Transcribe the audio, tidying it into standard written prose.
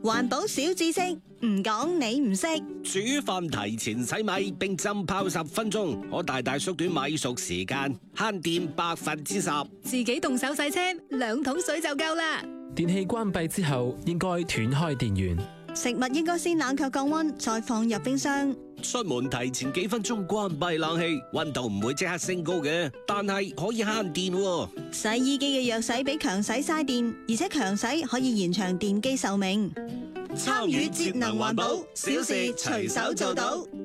環保小知識，唔講你唔識。 煮飯提前洗米並浸泡10分鐘，可大大縮短米熟時間，慳電10%。 自己動手洗車，2桶水就夠啦。 電器關閉之後，應該斷開電源。 食物應該先冷卻降溫，再放入冰箱。 出門提前幾分鐘關閉冷氣，溫度唔會即刻升高嘅，但係可以慳電喎。 洗衣機嘅弱洗比強洗嘥電，而且強洗可以延長電機壽命。參與節能環保，小事隨手做到。